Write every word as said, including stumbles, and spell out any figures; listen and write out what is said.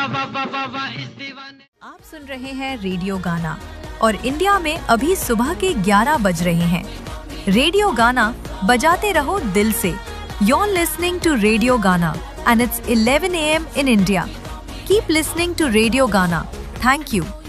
आप सुन रहे हैं रेडियो गाना और इंडिया में अभी सुबह के ग्यारह बज रहे हैं। रेडियो गाना बजाते रहो दिल से। You're listening to Radio Gana and it's eleven a m in India. Keep listening to Radio Gana. Thank you.